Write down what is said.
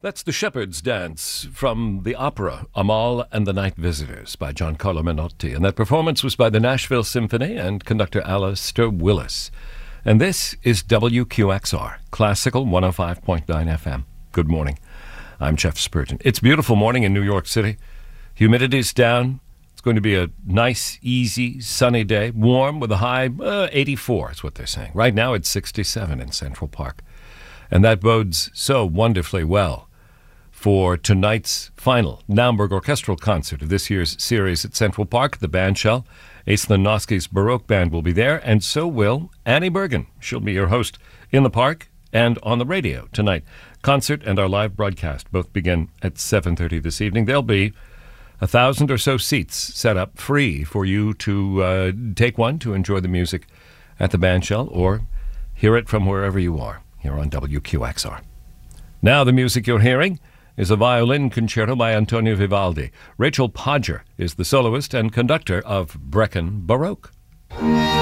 That's The Shepherd's Dance from the opera Amal and the Night Visitors by Giancarlo Menotti. And that performance was by the Nashville Symphony and conductor Alistair Willis. And this is WQXR, Classical 105.9 FM. Good morning. I'm Jeff Spurgeon. It's a beautiful morning in New York City. Humidity's down. It's going to be a nice, easy, sunny day. Warm with a high 84 is what they're saying. Right now it's 67 in Central Park. And that bodes so wonderfully well for tonight's final Naumburg Orchestral Concert of this year's series at Central Park. The Bandshell, Ace Lenowski's Baroque Band will be there, and so will Annie Bergen. She'll be your host in the park and on the radio tonight. Concert and our live broadcast both begin at 7:30 this evening. There'll be 1,000 or so seats set up free for you to take one to enjoy the music at the Bandshell or hear it from wherever you are here on WQXR. Now the music you're hearing is a violin concerto by Antonio Vivaldi. Rachel Podger is the soloist and conductor of Brecon Baroque.